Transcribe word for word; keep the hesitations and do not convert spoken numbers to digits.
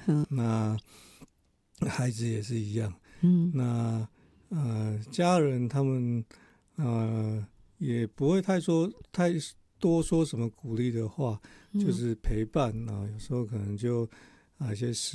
嗯， 那孩子也是一样。 嗯， 那呃，家人他们呃也不会太说太多说什么鼓励的话， 嗯就是陪伴啊。有时候可能就啊一些食